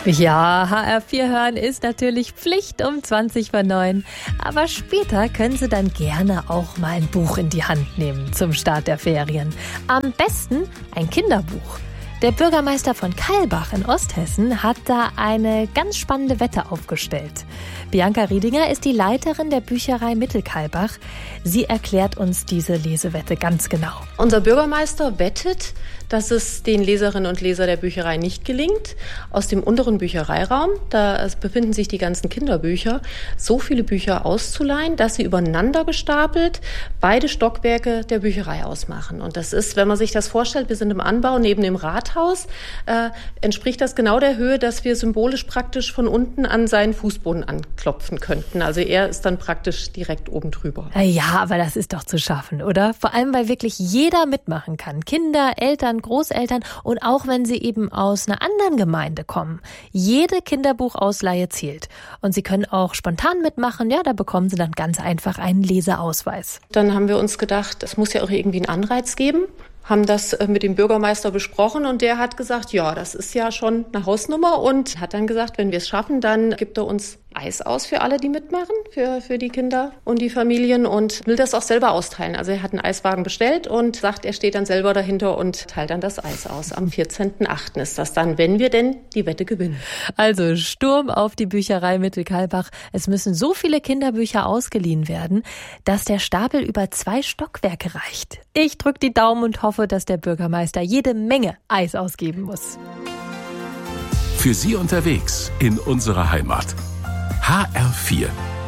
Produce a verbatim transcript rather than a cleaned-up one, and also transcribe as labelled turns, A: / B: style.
A: Ja, H R vier hören ist natürlich Pflicht um zwanzig vor neun. Aber später können Sie dann gerne auch mal ein Buch in die Hand nehmen zum Start der Ferien. Am besten ein Kinderbuch. Der Bürgermeister von Keilbach in Osthessen hat da eine ganz spannende Wette aufgestellt. Bianca Riedinger ist die Leiterin der Bücherei Mittelkeilbach. Sie erklärt uns diese Lesewette ganz genau.
B: Unser Bürgermeister wettet, dass es den Leserinnen und Lesern der Bücherei nicht gelingt, aus dem unteren Büchereiraum, da befinden sich die ganzen Kinderbücher, so viele Bücher auszuleihen, dass sie übereinander gestapelt beide Stockwerke der Bücherei ausmachen. Und das ist, wenn man sich das vorstellt, wir sind im Anbau neben dem Rathaus, äh, entspricht das genau der Höhe, dass wir symbolisch praktisch von unten an seinen Fußboden anklopfen könnten. Also er ist dann praktisch direkt oben drüber.
A: Ja, aber das ist doch zu schaffen, oder? Vor allem, weil wirklich jeder mitmachen kann. Kinder, Eltern, Großeltern und auch wenn sie eben aus einer anderen Gemeinde kommen. Jede Kinderbuchausleihe zählt. Und sie können auch spontan mitmachen. Ja, da bekommen sie dann ganz einfach einen Leseausweis.
B: Dann haben wir uns gedacht, es muss ja auch irgendwie einen Anreiz geben. Haben das mit dem Bürgermeister besprochen und der hat gesagt, ja, das ist ja schon eine Hausnummer und hat dann gesagt, wenn wir es schaffen, dann gibt er uns Eis aus für alle, die mitmachen, für, für die Kinder und die Familien und will das auch selber austeilen. Also er hat einen Eiswagen bestellt und sagt, er steht dann selber dahinter und teilt dann das Eis aus. Am vierzehnten achten ist das dann, wenn wir denn die Wette gewinnen.
A: Also Sturm auf die Bücherei Mittelkeilbach. Es müssen so viele Kinderbücher ausgeliehen werden, dass der Stapel über zwei Stockwerke reicht. Ich drücke die Daumen und hoffe, dass der Bürgermeister jede Menge Eis ausgeben muss.
C: Für Sie unterwegs in unserer Heimat. H R vier